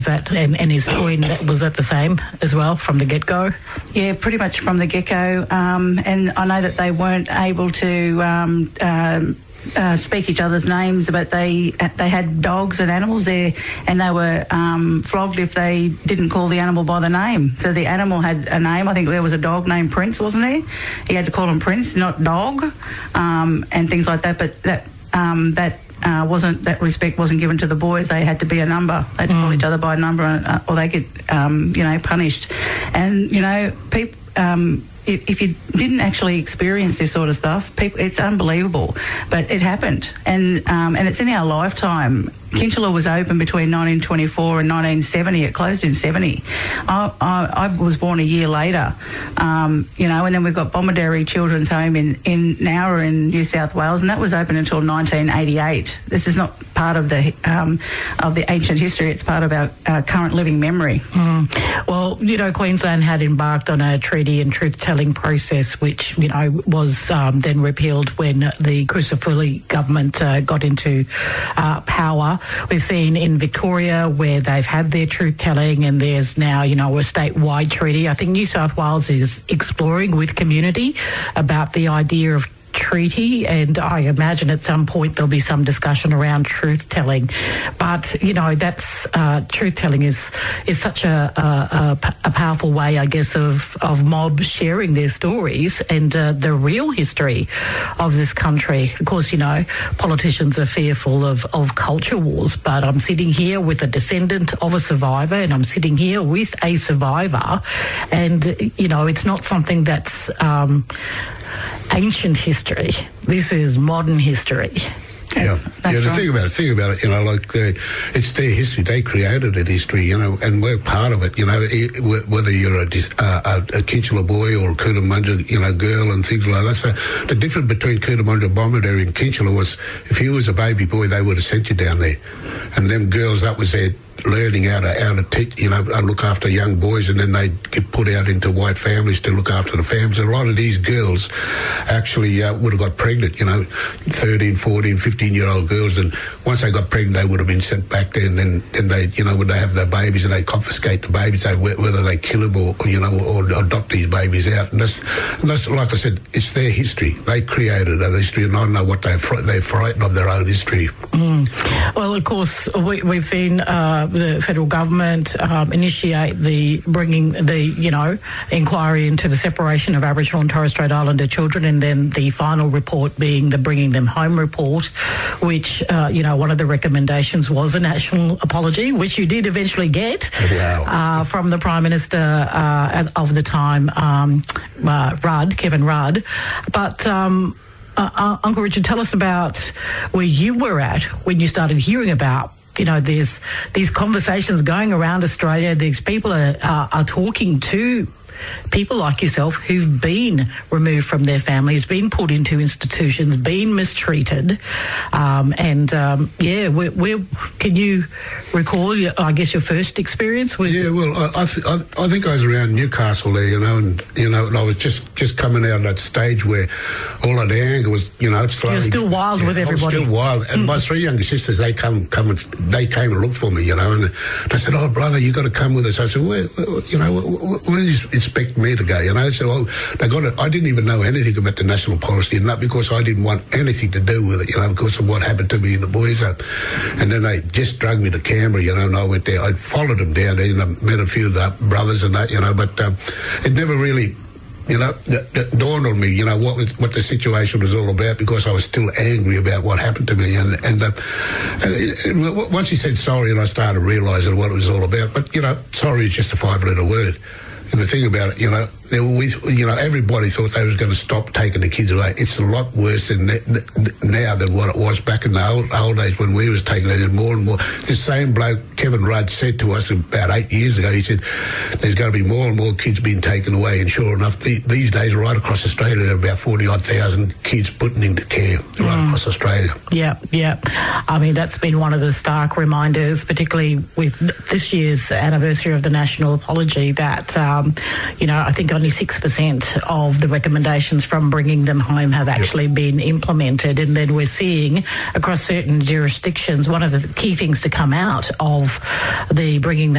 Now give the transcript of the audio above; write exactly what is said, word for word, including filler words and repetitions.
That and, and his twin, that was that the same as well from the get-go? Yeah, pretty much from the get-go. Um, and I know that they weren't able to um, um, uh, speak each other's names, but they they had dogs and animals there, and they were um, flogged if they didn't call the animal by the name. So the animal had a name. I think there was a dog named Prince, wasn't there? He had to call him Prince, not dog, um, and things like that. But that um, that. Uh, wasn't that respect wasn't given to the boys. They had to be a number. They had to mm. call each other by a number, uh, or they get um, you know punished. And you know, people. Um, if, if you didn't actually experience this sort of stuff, people, it's unbelievable, but it happened, and um, and it's in our lifetime. Kinchela was open between nineteen twenty-four and nineteen seventy. It closed in seventy. I, I, I was born a year later, um, you know, and then we've got Bomaderry Children's Home in, in Nowra in New South Wales, and that was open until nineteen eighty-eight. This is not part of the um, of the ancient history. It's part of our, our current living memory. Mm. Well, you know, Queensland had embarked on a treaty and truth-telling process, which, you know, was um, then repealed when the Crucifulli government uh, got into uh, power. We've seen in Victoria where they've had their truth-telling, and there's now, you know, a statewide treaty. I think New South Wales is exploring with community about the idea of treaty, and I imagine at some point there'll be some discussion around truth-telling. But, you know, that's uh, truth-telling is is such a, a, a powerful way, I guess, of, of mobs sharing their stories and uh, the real history of this country. Of course, you know, politicians are fearful of, of culture wars, but I'm sitting here with a descendant of a survivor, and I'm sitting here with a survivor, and, you know, it's not something that's Um, ancient history. This is modern history. Yeah, That's yeah. The right. thing about it, thing about it, you know, like uh, it's their history. They created that history, you know, and we're part of it. You know, it, whether you're a, uh, a, a Kinchela boy or a Cootamundra, you know, girl and things like that. So the difference between Cootamundra, Bomaderry, and Kinchela was, if he was a baby boy, they would have sent you down there, and them girls, that was their learning how to how to teach, you know, look after young boys, and then they get put out into white families to look after the families. A lot of these girls actually uh, would have got pregnant, you know, thirteen, fourteen, fifteen year old girls, and once they got pregnant, they would have been sent back there, and then, then they, you know, when they have their babies and they confiscate the babies, they, whether they kill them or, or you know, or adopt these babies out. And that's, and that's, like I said, it's their history. They created that history, and I don't know what they're, fr- they're frightened of their own history. Mm. Well, of course, we, we've seen uh, the federal government um, initiate the bringing the, you know, inquiry into the separation of Aboriginal and Torres Strait Islander children, and then the final report being the Bringing Them Home report, which, uh, you know, one of the recommendations was a national apology, which you did eventually get. Wow. uh, from the Prime Minister uh, of the time, um, uh, Rudd, Kevin Rudd. But um, uh, uh, Uncle Richard, tell us about where you were at when you started hearing about, you know, there's these conversations going around Australia. These people are, are, are talking to people like yourself who've been removed from their families, been put into institutions, been mistreated. Um, and, um, yeah, where, where can you recall, your, I guess, your first experience with... Yeah, well, I I, th- I I think I was around Newcastle there, you know, and, you know, and I was just, just coming out of that stage where all of the anger was, you know, slowly... You're still wild yeah, with everybody. I was still wild. And mm. my three younger sisters, they come, come and, they came and looked for me, you know, and they said, oh, brother, you got to come with us. I said, where, where you know, where, where do you expect me to go, you know? So well, they got it. I didn't even know anything about the national policy, and that because I didn't want anything to do with it, you know, because of what happened to me in the boys' home. And then they just dragged me to Canberra, you know, and I went there. I followed them down there, and I met a few of the brothers and that, you know, but um, it never really, you know, d- d- dawned on me, you know, what was, what the situation was all about, because I was still angry about what happened to me. And, and, uh, and it, it, once he said sorry, and I started realising what it was all about. But, you know, sorry is just a five-letter word. And the thing about it, you know, there was, you know, everybody thought they was going to stop taking the kids away. It's a lot worse than now than what it was back in the old, old days when we was taking it more and more. The same bloke, Kevin Rudd, said to us about eight years ago, he said, there's going to be more and more kids being taken away. And sure enough, the, these days, right across Australia, there are about forty-odd thousand kids putting into care right mm. across Australia. Yeah, yeah. I mean, that's been one of the stark reminders, particularly with this year's anniversary of the National Apology, that, um, you know, I think on only six percent of the recommendations from bringing them home have actually yep. been implemented. And then we're seeing across certain jurisdictions, one of the key things to come out of the bringing them